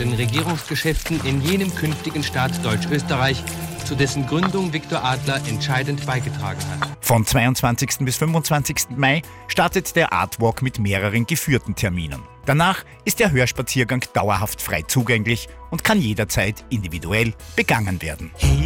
den Regierungsgeschäften in jenem künftigen Staat Deutsch-Österreich, zu dessen Gründung Viktor Adler entscheidend beigetragen hat. Von 22. bis 25. Mai startet der Artwalk mit mehreren geführten Terminen. Danach ist der Hörspaziergang dauerhaft frei zugänglich und kann jederzeit individuell begangen werden.